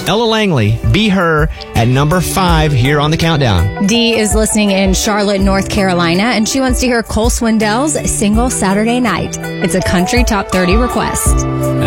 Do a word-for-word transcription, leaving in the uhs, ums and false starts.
Ella Langley, Be Her, at number five here on the countdown. Dee is listening in Charlotte, North Carolina, and she wants to hear Cole Swindell's single Saturday Night. It's a country top thirty request.